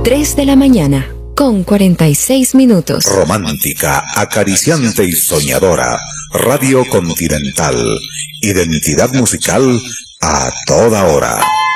3 de la mañana, con 46 minutos. Romántica, acariciante y soñadora. Radio Continental. Identidad musical a toda hora.